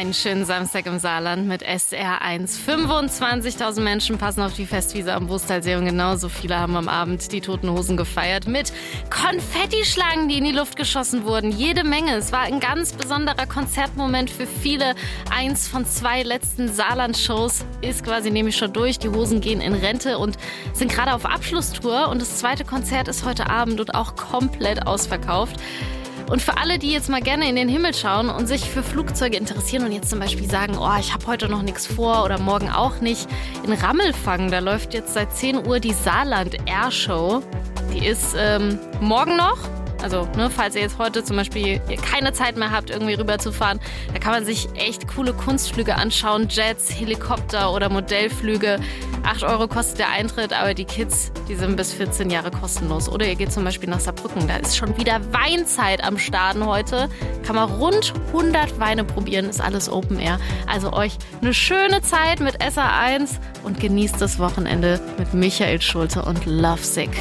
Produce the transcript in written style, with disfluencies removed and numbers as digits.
Einen schönen Samstag im Saarland mit SR1. 25.000 Menschen passen auf die Festwiese am Wustalsee und genauso viele haben am Abend die Toten Hosen gefeiert mit Konfettischlangen, die in die Luft geschossen wurden. Jede Menge. Es war ein ganz besonderer Konzertmoment für viele. 1 von 2 letzten Saarland-Shows ist quasi nämlich schon durch. Die Hosen gehen in Rente und sind gerade auf Abschlusstour. Und das zweite Konzert ist heute Abend und auch komplett ausverkauft. Und für alle, die jetzt mal gerne in den Himmel schauen und sich für Flugzeuge interessieren und jetzt zum Beispiel sagen, oh, ich habe heute noch nichts vor oder morgen auch nicht, in Rammelfang, da läuft jetzt seit 10 Uhr die Saarland Air Show. Die ist morgen noch. Also, falls ihr jetzt heute zum Beispiel keine Zeit mehr habt, irgendwie rüberzufahren, da kann man sich echt coole Kunstflüge anschauen. Jets, Helikopter oder Modellflüge. 8 € kostet der Eintritt, aber die Kids, die sind bis 14 Jahre kostenlos. Oder ihr geht zum Beispiel nach Saarbrücken, da ist schon wieder Weinzeit am Starten heute. Kann man rund 100 Weine probieren, ist alles Open Air. Also euch eine schöne Zeit mit SR1 und genießt das Wochenende mit Michael Schulte und Lovesick.